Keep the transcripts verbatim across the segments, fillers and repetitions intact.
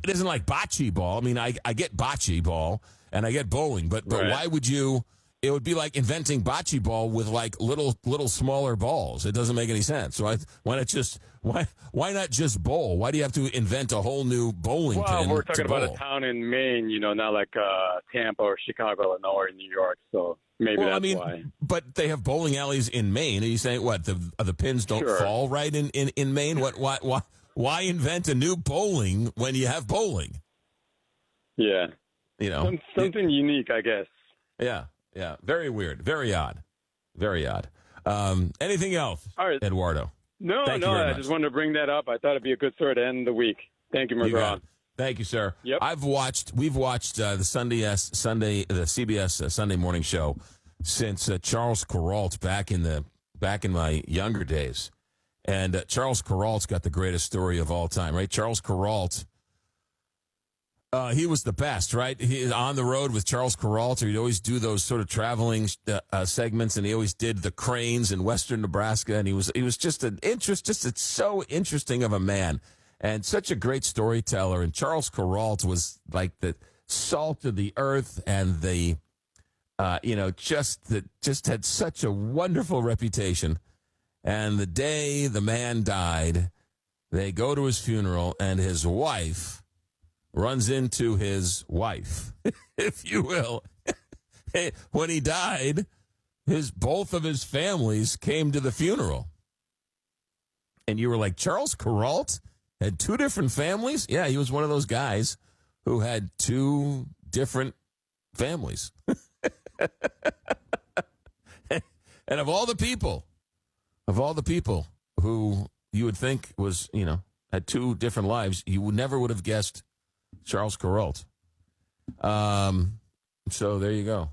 It isn't like bocce ball. I mean, I, I get bocce ball and I get bowling, but, but Right. why would you, it would be like inventing bocce ball with like little, little smaller balls. It doesn't make any sense. Why, why not just, why, why not just bowl? Why do you have to invent a whole new bowling Well, pin we're to talking about bowl? a town in Maine, you know, not like uh, Tampa or Chicago, Illinois, or New York. So maybe Well, that's I mean, why. but they have bowling alleys in Maine. Are you saying what the the pins don't Sure. fall right in, in, in Maine? What why why why invent a new bowling when you have bowling? Yeah. You know, Some, something unique, I guess. yeah, yeah, very weird, very odd, very odd. Um, anything else, All right. Eduardo? No, Thank you no, very I much. just wanted to bring that up. I thought it'd be a good story to end the week. Thank you, You got McGraw. it. Thank you, sir. Yep. I've watched. We've watched uh, the Sunday S Sunday the C B S uh, Sunday morning show since uh, Charles Kuralt back in the back in my younger days, and uh, Charles Kuralt's got the greatest story of all time, right? Charles Kuralt. Uh, he was the best, right? He on the road with Charles Kuralt, or he'd always do those sort of traveling uh, uh, segments, and he always did the cranes in western Nebraska, and he was he was just an interest, just it's so interesting of a man, and such a great storyteller. And Charles Kuralt was like the salt of the earth, and the uh, you know just the just had such a wonderful reputation. And the day the man died, they go to his funeral, and his wife runs into his wife, if you will. When he died, his both of his families came to the funeral. And you were like, Charles Kuralt had two different families? Yeah, he was one of those guys who had two different families. And of all the people, of all the people who you would think was, you know, had two different lives, you would never would have guessed Charles Kuralt. Um, so there you go.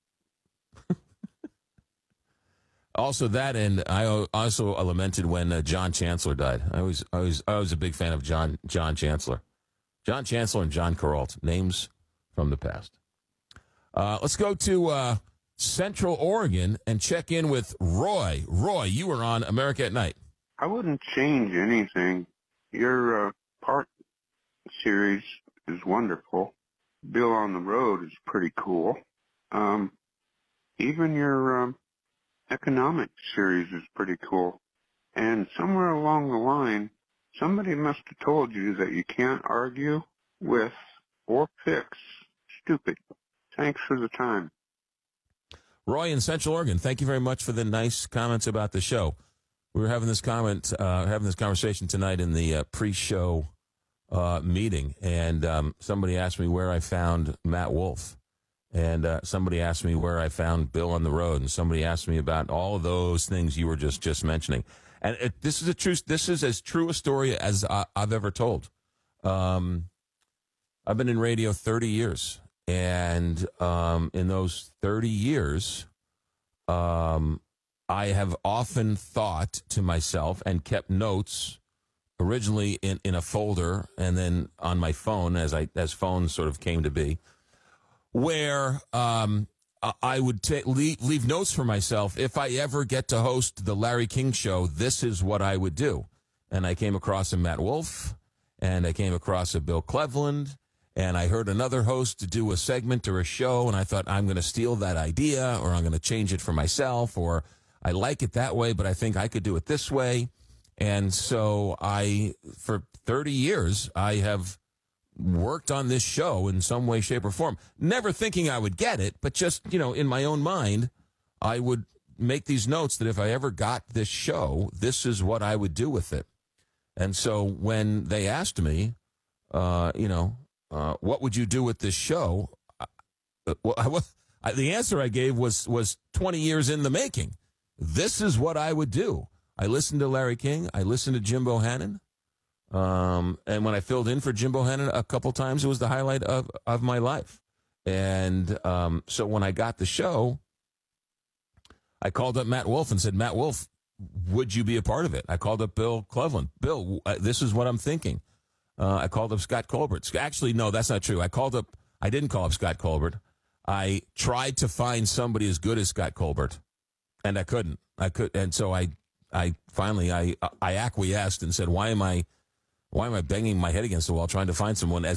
Also that, and I also lamented when uh, John Chancellor died. I was, I was, I was a big fan of John, John Chancellor, John Chancellor and John Kuralt, names from the past. Uh, let's go to uh, Central Oregon and check in with Roy. Roy, you were on America at Night. I wouldn't change anything. Your uh, part series is wonderful. Bill on the Road is pretty cool. Um, even your um, economic series is pretty cool. And somewhere along the line, somebody must have told you that you can't argue with or fix stupid. Thanks for the time. Roy in Central Oregon, thank you very much for the nice comments about the show. We were having this comment, uh, having this conversation tonight in the uh, pre-show uh, meeting, and um, somebody asked me where I found Matt Wolf, and uh, somebody asked me where I found Bill on the Road, and somebody asked me about all of those things you were just just mentioning. And it, this is a true, this is as true a story as I, I've ever told. Um, I've been in radio thirty years, and um, in those thirty years, um, I have often thought to myself and kept notes originally in, in a folder and then on my phone as I as phones sort of came to be, where um, I would ta- leave, leave notes for myself. If I ever get to host the Larry King Show, this is what I would do. And I came across a Matt Wolf, and I came across a Bill Cleveland, and I heard another host to do a segment or a show, and I thought, I'm going to steal that idea, or I'm going to change it for myself, or I like it that way, but I think I could do it this way. And so I, for thirty years, I have worked on this show in some way, shape, or form, never thinking I would get it, but just, you know, in my own mind, I would make these notes that if I ever got this show, this is what I would do with it. And so when they asked me, uh, you know, uh, what would you do with this show? Uh, well, I, I, the answer I gave was, was twenty years in the making. This is what I would do. I listened to Larry King. I listened to Jim Bohannon. Um, and when I filled in for Jim Bohannon a couple times, it was the highlight of, of my life. And um, so when I got the show, I called up Matt Wolf and said, Matt Wolf, would you be a part of it? I called up Bill Cleveland. Bill, this is what I'm thinking. Uh, I called up Scott Colbert. Actually, no, that's not true. I called up, I didn't call up Scott Colbert. I tried to find somebody as good as Scott Colbert, and I couldn't. I could, and so I, I finally, I, I acquiesced and said, why am I, why am I banging my head against the wall trying to find someone as